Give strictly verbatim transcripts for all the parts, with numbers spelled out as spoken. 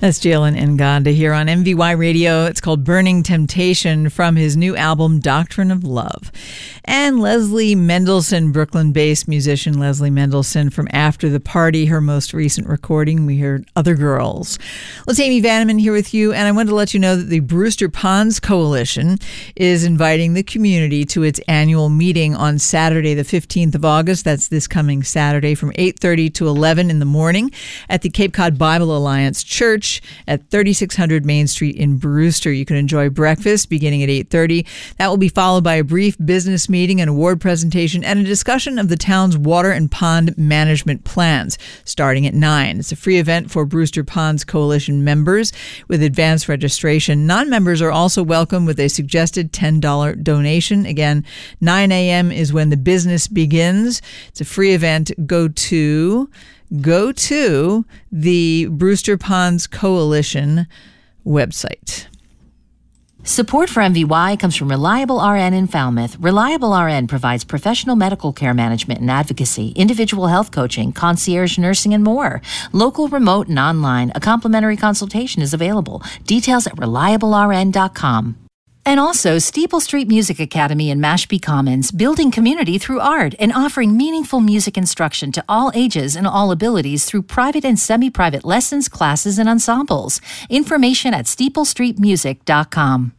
That's Jalen Nganda here on M V Y Radio. It's called Burning Temptation from his new album, Doctrine of Love. And Leslie Mendelson, Brooklyn-based musician Leslie Mendelson from After the Party, her most recent recording, we heard Other Girls. Well, it's Amy Vanneman here with you, and I wanted to let you know that the Brewster Ponds Coalition is inviting the community to its annual meeting on Saturday, the fifteenth of August. That's this coming Saturday from eight thirty to eleven in the morning at the Cape Cod Bible Alliance Church at thirty-six hundred Main Street in Brewster. You can enjoy breakfast beginning at eight thirty. That will be followed by a brief business meeting, an award presentation, and a discussion of the town's water and pond management plans starting at nine. It's a free event for Brewster Ponds Coalition members with advanced registration. Non-members are also welcome with a suggested ten dollars donation. Again, nine a.m. is when the business begins. It's a free event. Go to Go to the Brewster Ponds Coalition website. Support for M V Y comes from Reliable R N in Falmouth. Reliable R N provides professional medical care management and advocacy, individual health coaching, concierge nursing, and more. Local, remote, and online, a complimentary consultation is available. Details at reliable r n dot com. And also, Steeple Street Music Academy in Mashpee Commons, building community through art and offering meaningful music instruction to all ages and all abilities through private and semi-private lessons, classes, and ensembles. Information at steeple street music dot com.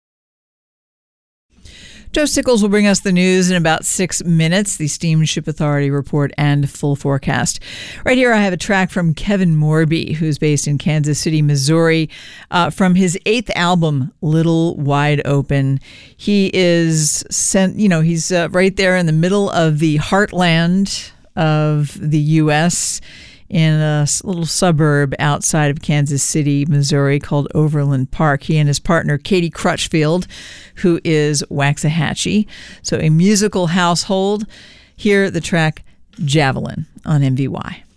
Joe Sickles will bring us the news in about six minutes, the Steamship Authority report and full forecast. Right here, I have a track from Kevin Morby, who's based in Kansas City, Missouri, uh, from his eighth album, Little Wide Open. He is sent, you know, he's uh, right there in the middle of the heartland of the U S in a little suburb outside of Kansas City, Missouri, called Overland Park. He and his partner, Katie Crutchfield, who is Waxahachie. So a musical household. Here, the track Javelin on M V Y.